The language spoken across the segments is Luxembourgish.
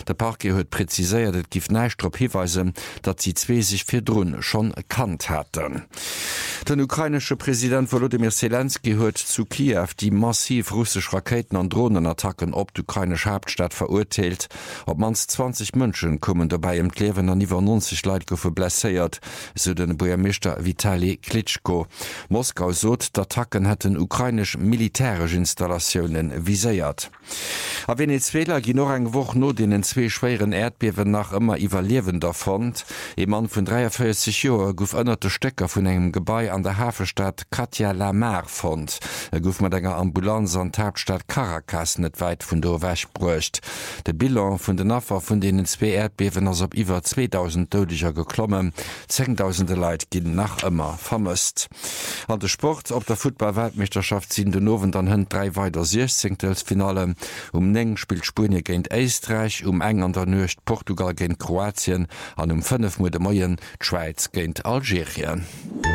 Der Parke huet preziséiert, et gif neicht op hiweisen, dat sie zwee sich fir Drun schon erkannt hätten. Den ukrainische Präsident Volodymyr Zelensky huet zu Kiew die massiv russsisch Raketen an Drohnenattacken op d'ukrainische Hauptstadt verurteilt. Op mans 20 Mënschen kommen dabei im Klewen an iwwer 90 Leiit goufe blesséiert, so den Bürgermeister Vitali Klitschko. Moskau sot, d'Attacken hätten ukrainisch militärisch Installationen viséiert. A Venezuela gin noch eng woch no denen zwee schwéieren Erdbewen nach ëmmer iwwerlewender fand. E Mann vun 43 Joer gouf ënnerte Stecker vun engem Gebäi an der Hafenstadt Katia Lamar fand. Gouf mat enger Ambulanz an Hauptstadt Caracas net weit vun do wäch bruecht. De Bilan vun den Affer vun denen zwee Erdbewen ass op iwwer 2000 Todlicher geklommen. 10.000 Leiit ginn nach ëmmer vermëst. An de Sport op der Football-Weltmeisterschaft sinn den Nowen dann hën 3 weiter 16. Finale. Neng spielt Spurnie géint Eistreich, eng an der Nøcht Portugal géint Kroatien, an 5 Mo de Moien d'Schweiz géint Algerien.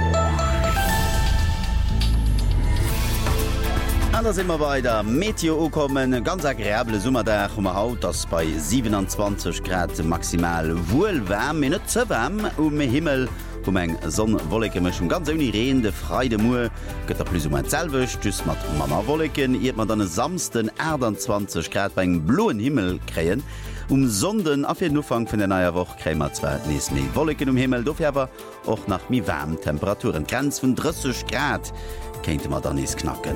Anders immer bei der Meteo kommen ganz agréable Summerdach haut ass bei 27 Grad maximal wohlwärm net ze wärm Himmel eng Sonnenwollekemech ganz unireen de Freide Mue gëtt plus selwech dus mat Mama Wolleken iet man dann samsten 20 Grad beim bloen Himmel kreien. Sonden afir Nufang vun der naier Woch krämer zwer nees méi Wolleken Himmel dofirwer och nach mi wärm Temperaturen Grenz vun 30 Grad kéinte mat dann nees knacken.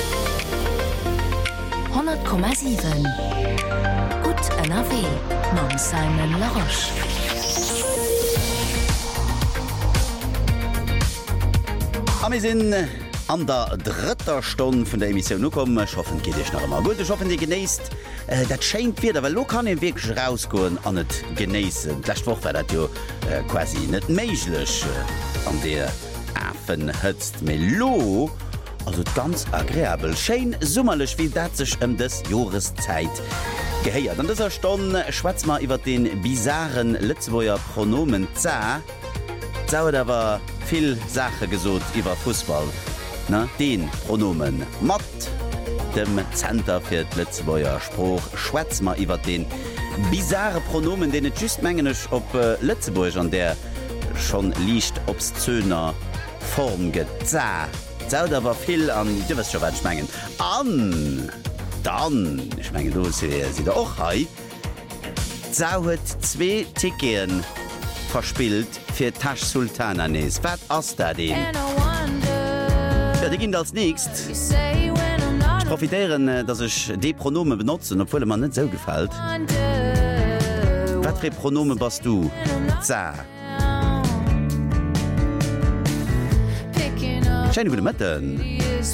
100,7 Gut NRW Mam Simon Laroche. Am sinn an der dritter Stunde vun der Emission nu kommen schaffen geht ich noch immer gut schaffen die geneist dat scheint wieder weil lo kann den Weg rausgoen an net geneessen Gleichwoch war dat jo quasi net meiglech an der Affen hëtzt Melo also ganz agréabel Schein summerlech wie dat sech des Joreszeit geheiert an dieser Stunde schwatz mal iwwer den bizarren Lützwoer Pronomen Sauer da war viel Sache gesot iwwer Fußball. Na, den Pronomen mat dem Center fir d Lützwoer Spruch Schwetzmer iwwer den bizarre Pronomen, den et just mengenech op Lützeburg an der schon liicht obszöner Form gezah. Sauer war viel an Diwesmengen. Dann ich mengge du si der och hei. Zauet 2 Ticketen verspielt fir Tasch Sultananes. Wat ass da den? Ja, die ginn als nächst. Ich profitieren, dass ich de Pronomen benutzen, obwohl man net so gefällt. Wat für Pronomen bist du? Scheine gute Metten.